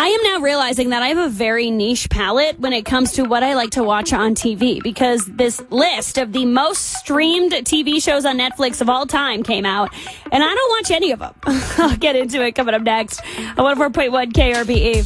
I am now realizing that I have a very niche palette when it comes to what I like to watch on TV, because this list of the most streamed TV shows on Netflix of all time came out, and I don't watch any of them. I'll get into it coming up next on 104.1 KRBE.